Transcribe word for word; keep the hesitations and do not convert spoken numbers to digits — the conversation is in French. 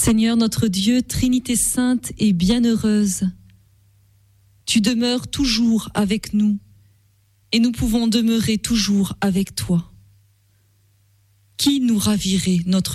Seigneur notre Dieu, Trinité sainte et bienheureuse, tu demeures toujours avec nous et nous pouvons demeurer toujours avec toi. Qui nous ravirait notre joie ?